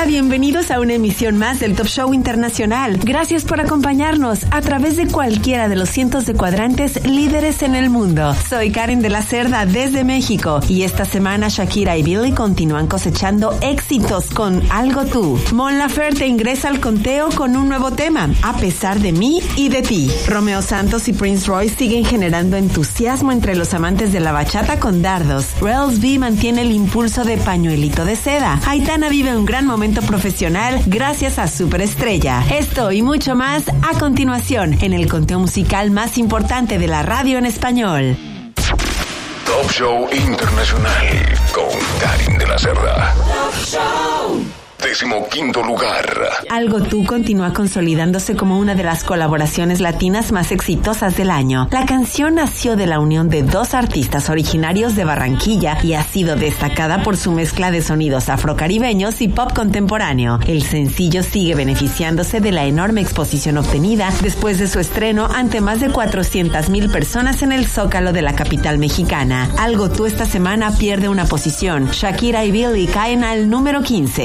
Hola, bienvenidos a una emisión más del Top Show Internacional. Gracias por acompañarnos a través de cualquiera de los cientos de cuadrantes líderes en el mundo. Soy Karen de la Cerda desde México y esta semana Shakira y Billie continúan cosechando éxitos con Algo Tú. Mon Laferte ingresa al conteo con un nuevo tema, A pesar de mí y de ti. Romeo Santos y Prince Royce siguen generando entusiasmo entre los amantes de la bachata con Dardos. Rels B mantiene el impulso de Pañuelito de Seda. Aitana vive un gran momento profesional gracias a Superestrella. Esto y mucho más a continuación en el conteo musical más importante de la radio en español. Top Show Internacional con Karen de la Cerda. Top Show. 15º lugar. Algo Tú continúa consolidándose como una de las colaboraciones latinas más exitosas del año. La canción nació de la unión de dos artistas originarios de Barranquilla y ha sido destacada por su mezcla de sonidos afrocaribeños y pop contemporáneo. El sencillo sigue beneficiándose de la enorme exposición obtenida después de su estreno ante más de 400,000 personas en el Zócalo de la capital mexicana. Algo Tú esta semana pierde una posición. Shakira y Billie caen al número 15.